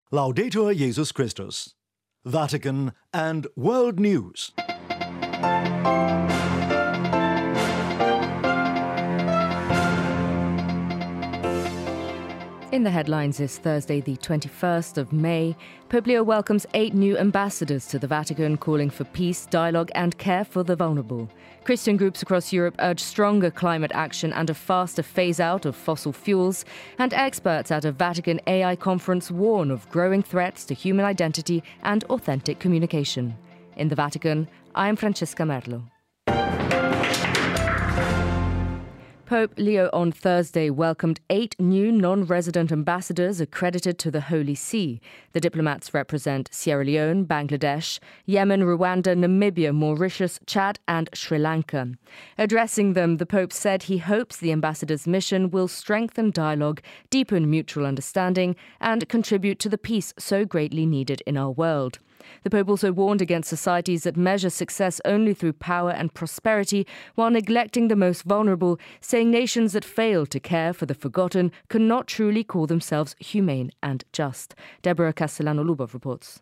Laudetur Jesus Christus. Vatican and World News. In the headlines this Thursday, the 21st of May, Pope Leo welcomes 8 new ambassadors to the Vatican, calling for peace, dialogue and care for the vulnerable. Christian groups across Europe urge stronger climate action and a faster phase-out of fossil fuels. And experts at a Vatican AI conference warn of growing threats to human identity and authentic communication. In the Vatican, I am Francesca Merlo. Pope Leo on Thursday welcomed 8 new non-resident ambassadors accredited to the Holy See. The diplomats represent Sierra Leone, Bangladesh, Yemen, Rwanda, Namibia, Mauritius, Chad and Sri Lanka. Addressing them, the Pope said he hopes the ambassadors' mission will strengthen dialogue, deepen mutual understanding and contribute to the peace so greatly needed in our world. The Pope also warned against societies that measure success only through power and prosperity while neglecting the most vulnerable, saying nations that fail to care for the forgotten cannot truly call themselves humane and just. Deborah Castellano-Lubov reports.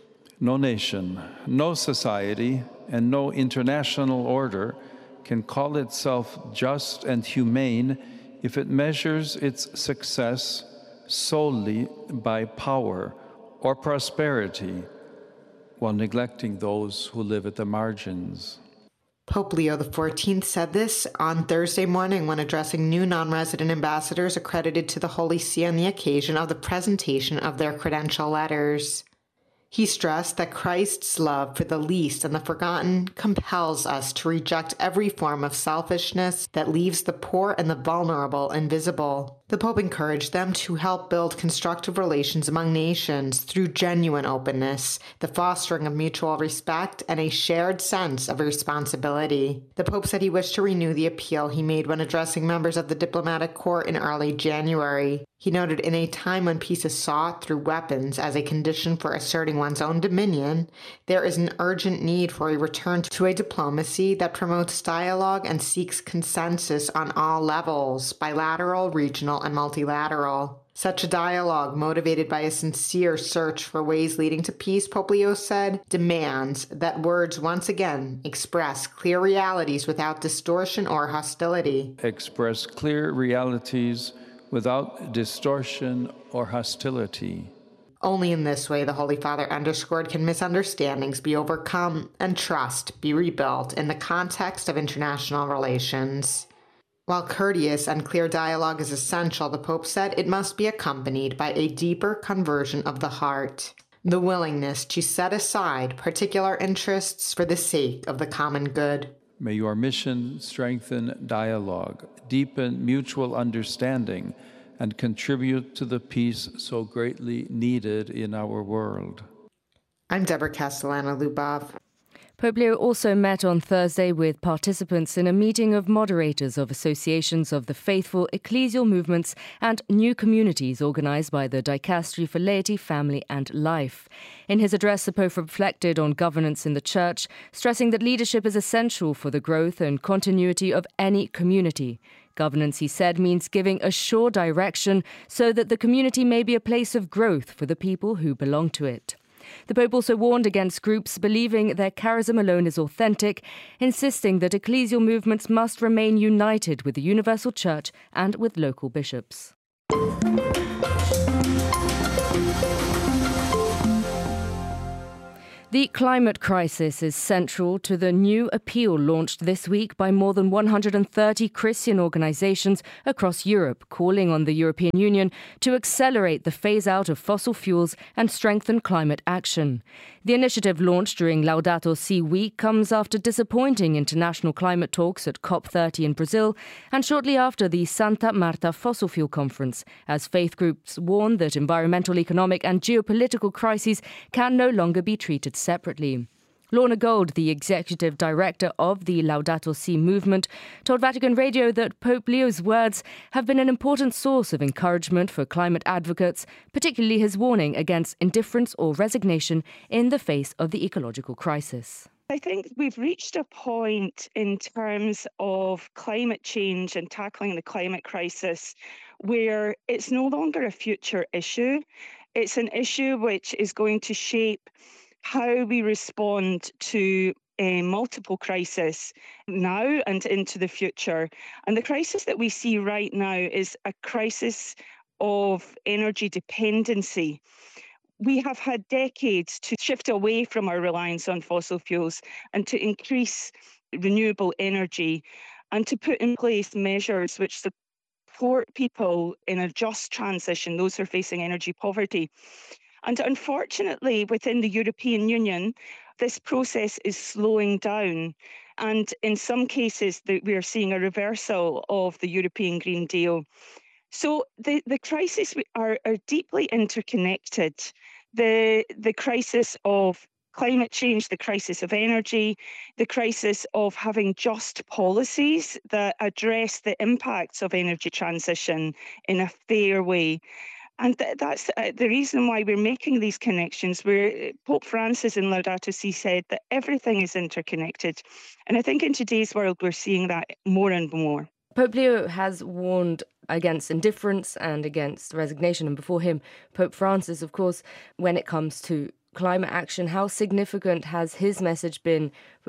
No nation, no society, and no international order can call itself just and humane if it measures its success solely by power or prosperity, while neglecting those who live at the margins. Pope Leo XIV said this on Thursday morning when addressing new non-resident ambassadors accredited to the Holy See on the occasion of the presentation of their credential letters. He stressed that Christ's love for the least and the forgotten compels us to reject every form of selfishness that leaves the poor and the vulnerable invisible. The Pope encouraged them to help build constructive relations among nations through genuine openness, the fostering of mutual respect, and a shared sense of responsibility. The Pope said he wished to renew the appeal he made when addressing members of the diplomatic corps in early January. He noted in a time when peace is sought through weapons as a condition for asserting one's own dominion, there is an urgent need for a return to a diplomacy that promotes dialogue and seeks consensus on all levels, bilateral, regional, and multilateral. Such a dialogue, motivated by a sincere search for ways leading to peace, Pope Leo said, demands that words once again express clear realities without distortion or hostility. Express clear realities without distortion or hostility. Only in this way, the Holy Father underscored, can misunderstandings be overcome and trust be rebuilt in the context of international relations. While courteous and clear dialogue is essential, the Pope said it must be accompanied by a deeper conversion of the heart, the willingness to set aside particular interests for the sake of the common good. May your mission strengthen dialogue, deepen mutual understanding, and contribute to the peace so greatly needed in our world. I'm Deborah Castellano-Lubov. Pope Leo also met on Thursday with participants in a meeting of moderators of associations of the faithful, ecclesial movements and new communities organised by the Dicastery for Laity, Family and Life. In his address, the Pope reflected on governance in the Church, stressing that leadership is essential for the growth and continuity of any community. Governance, he said, means giving a sure direction so that the community may be a place of growth for the people who belong to it. The Pope also warned against groups believing their charism alone is authentic, insisting that ecclesial movements must remain united with the universal church and with local bishops. The climate crisis is central to the new appeal launched this week by more than 130 Christian organisations across Europe, calling on the European Union to accelerate the phase-out of fossil fuels and strengthen climate action. The initiative, launched during Laudato Si week, comes after disappointing international climate talks at COP30 in Brazil and shortly after the Santa Marta Fossil Fuel Conference, as faith groups warn that environmental, economic and geopolitical crises can no longer be treated separately. Lorna Gold, the executive director of the Laudato Si movement, told Vatican Radio that Pope Leo's words have been an important source of encouragement for climate advocates, particularly his warning against indifference or resignation in the face of the ecological crisis. I think we've reached a point in terms of climate change and tackling the climate crisis where it's no longer a future issue. It's an issue which is going to shape how we respond to multiple crises now and into the future. And the crisis that we see right now is a crisis of energy dependency. We have had decades to shift away from our reliance on fossil fuels and to increase renewable energy and to put in place measures which support people in a just transition, those who are facing energy poverty. And unfortunately, within the European Union, this process is slowing down. And in some cases, we are seeing a reversal of the European Green Deal. So the crises are deeply interconnected. The crisis of climate change, the crisis of energy, the crisis of having just policies that address the impacts of energy transition in a fair way. And that's the reason why we're making these connections. Pope Francis in Laudato Si said that everything is interconnected. And I think in today's world, we're seeing that more and more. Pope Leo has warned against indifference and against resignation. And before him, Pope Francis, of course, when it comes to climate action, how significant has his message been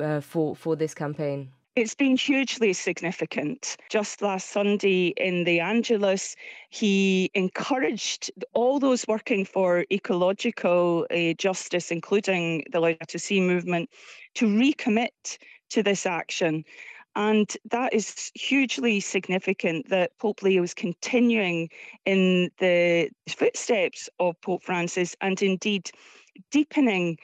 for this campaign? It's been hugely significant. Just last Sunday in the Angelus, he encouraged all those working for ecological justice, including the Laudato Si movement, to recommit to this action. And that is hugely significant that Pope Leo is continuing in the footsteps of Pope Francis and indeed deepening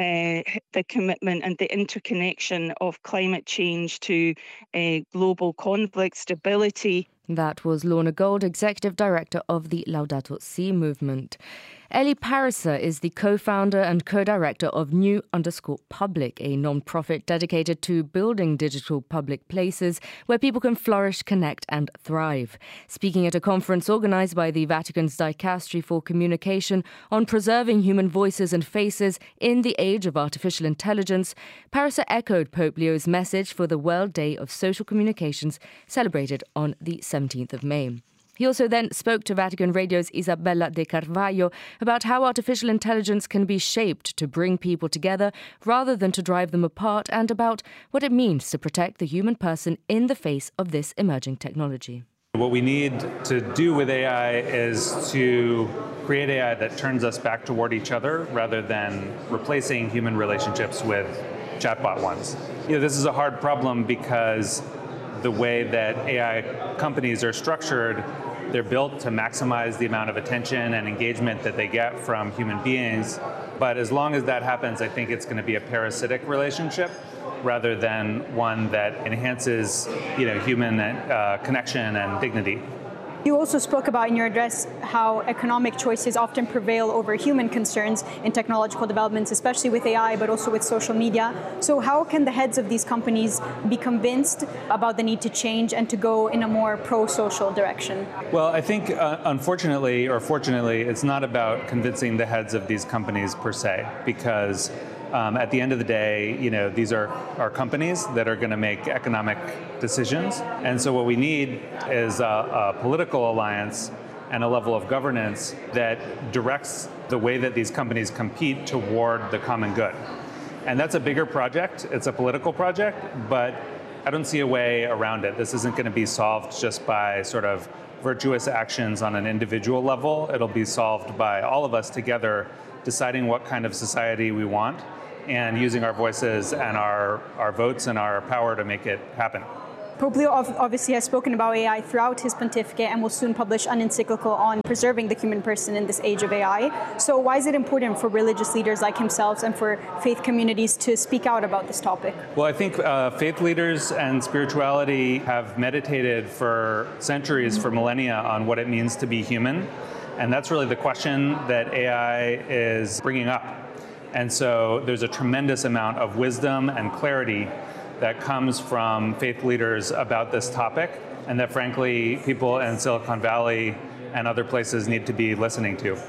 the commitment and the interconnection of climate change to global conflict, stability. That was Lorna Gold, Executive Director of the Laudato Si movement. Ellie Pariser is the co-founder and co-director of New_Public, a non-profit dedicated to building digital public places where people can flourish, connect and thrive. Speaking at a conference organised by the Vatican's Dicastery for Communication on preserving human voices and faces in the age of artificial intelligence, Pariser echoed Pope Leo's message for the World Day of Social Communications, celebrated on the 17th of May. He also then spoke to Vatican Radio's Isabella De Carvalho about how artificial intelligence can be shaped to bring people together rather than to drive them apart, and about what it means to protect the human person in the face of this emerging technology. What we need to do with AI is to create AI that turns us back toward each other rather than replacing human relationships with chatbot ones. This is a hard problem because the way that AI companies are structured, they're built to maximize the amount of attention and engagement that they get from human beings. But as long as that happens, I think it's going to be a parasitic relationship rather than one that enhances, human connection and dignity. You also spoke about in your address how economic choices often prevail over human concerns in technological developments, especially with AI, but also with social media. So how can the heads of these companies be convinced about the need to change and to go in a more pro-social direction? Well, I think, unfortunately or fortunately, it's not about convincing the heads of these companies per se, because at the end of the day, these are companies that are going to make economic decisions. And so what we need is a political alliance and a level of governance that directs the way that these companies compete toward the common good. And that's a bigger project. It's a political project, but I don't see a way around it. This isn't going to be solved just by sort of virtuous actions on an individual level. It'll be solved by all of us together deciding what kind of society we want and using our voices and our votes and our power to make it happen. Pope Leo obviously has spoken about AI throughout his pontificate and will soon publish an encyclical on preserving the human person in this age of AI. So why is it important for religious leaders like himself and for faith communities to speak out about this topic? Well, I think faith leaders and spirituality have meditated for centuries, for millennia, on what it means to be human. And that's really the question that AI is bringing up. And so there's a tremendous amount of wisdom and clarity that comes from faith leaders about this topic, and that frankly people in Silicon Valley and other places need to be listening to.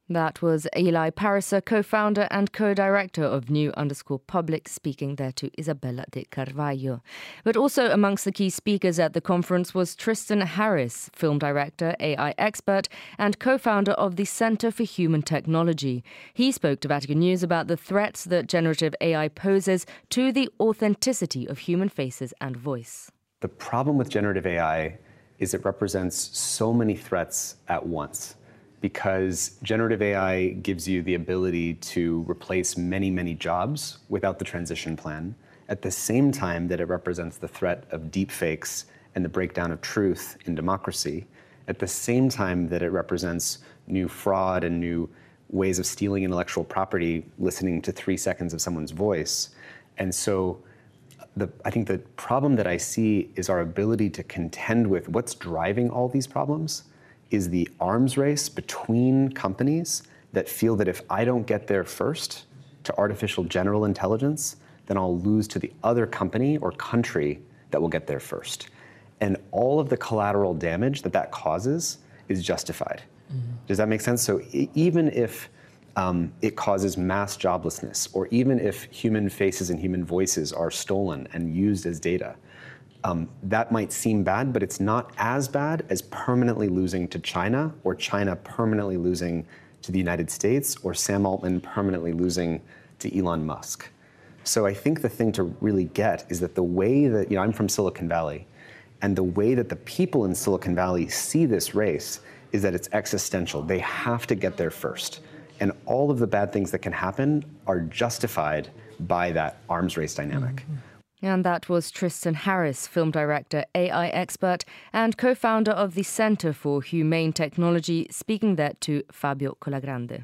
That was Eli Pariser, co-founder and co-director of New_Public, speaking there to Isabella de Carvalho. But also amongst the key speakers at the conference was Tristan Harris, film director, AI expert, and co-founder of the Center for Human Technology. He spoke to Vatican News about the threats that generative AI poses to the authenticity of human faces and voice. The problem with generative AI is it represents so many threats at once, because generative AI gives you the ability to replace many, many jobs without the transition plan, at the same time that it represents the threat of deepfakes and the breakdown of truth in democracy, at the same time that it represents new fraud and new ways of stealing intellectual property, listening to 3 seconds of someone's voice. And so I think the problem that I see is our ability to contend with what's driving all these problems is the arms race between companies that feel that if I don't get there first to artificial general intelligence, then I'll lose to the other company or country that will get there first. And all of the collateral damage that causes is justified. Mm-hmm. Does that make sense? So even if it causes mass joblessness, or even if human faces and human voices are stolen and used as data, that might seem bad, but it's not as bad as permanently losing to China, or China permanently losing to the United States, or Sam Altman permanently losing to Elon Musk. So I think the thing to really get is that the way that, I'm from Silicon Valley, and the way that the people in Silicon Valley see this race is that it's existential. They have to get there first. And all of the bad things that can happen are justified by that arms race dynamic. Mm-hmm. And that was Tristan Harris, film director, AI expert, and co-founder of the Center for Humane Technology, speaking there to Fabio Colagrande.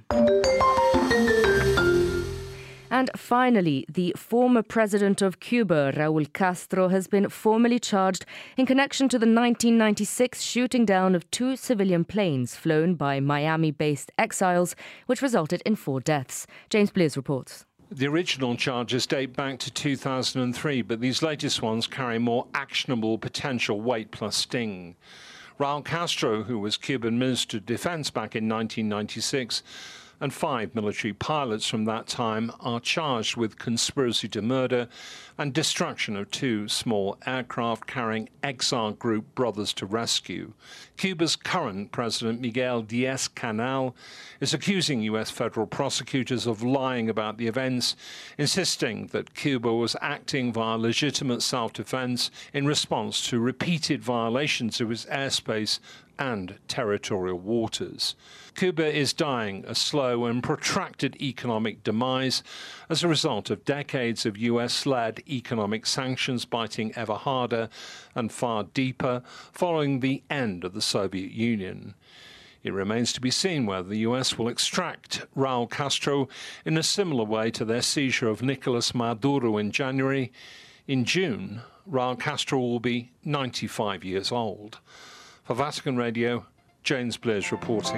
And finally, the former president of Cuba, Raúl Castro, has been formally charged in connection to the 1996 shooting down of 2 civilian planes flown by Miami-based exiles, which resulted in 4 deaths. James Bliers reports. The original charges date back to 2003, but these latest ones carry more actionable potential weight plus sting. Raúl Castro, who was Cuban Minister of Defense back in 1996, and 5 military pilots from that time are charged with conspiracy to murder and destruction of 2 small aircraft carrying exile group Brothers to Rescue. Cuba's current president, Miguel Díaz-Canel, is accusing U.S. federal prosecutors of lying about the events, insisting that Cuba was acting via legitimate self-defense in response to repeated violations of its airspace and territorial waters. Cuba is dying a slow and protracted economic demise as a result of decades of US-led economic sanctions biting ever harder and far deeper following the end of the Soviet Union. It remains to be seen whether the US will extract Raúl Castro in a similar way to their seizure of Nicolas Maduro in January. In June, Raúl Castro will be 95 years old. For Vatican Radio, James Bliers reporting.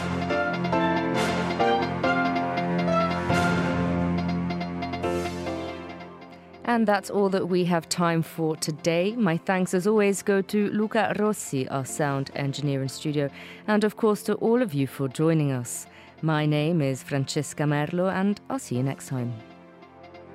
And that's all that we have time for today. My thanks, as always, go to Luca Rossi, our sound engineer in studio, and of course to all of you for joining us. My name is Francesca Merlo, and I'll see you next time.